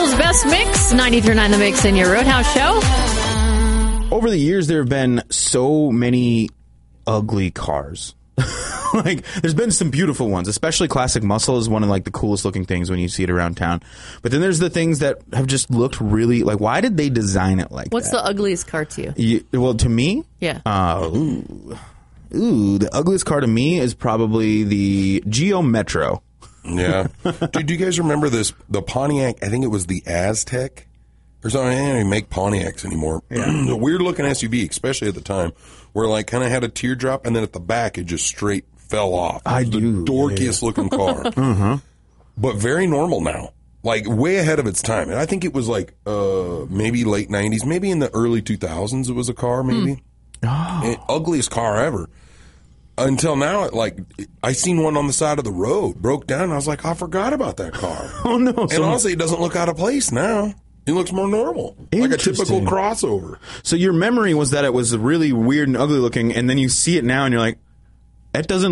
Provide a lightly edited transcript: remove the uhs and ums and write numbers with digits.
Nashville's best mix, 93.9 The Mix in your Roadhouse show. Over the years, there have been so many ugly cars. Like, there's been some beautiful ones, especially Classic Muscle is one of like the coolest looking things when you see it around town. But then there's the things that have just looked really like, why did they design it like What's that? the ugliest car to you? Well, to me, Yeah. The ugliest car to me is probably the Geo Metro. Yeah. Dude, do you guys remember this? The Pontiac, I think it was the Aztec or something. They don't even make Pontiacs anymore. Yeah. A weird looking SUV, especially at the time, where like kind of had a teardrop and then at the back it just straight fell off. I do. The dorkiest looking car. But very normal now. Like way ahead of its time. And I think it was like maybe late 90s, maybe in the early 2000s it was a car maybe. Ugliest car ever. Until now, like, I seen one on the side of the road, broke down, and I was like, I forgot about that car. Oh, no. And honestly, it doesn't look out of place now. It looks more normal. Like a typical crossover. So your memory was that it was really weird and ugly looking, and then you see it now, and you're like, that doesn't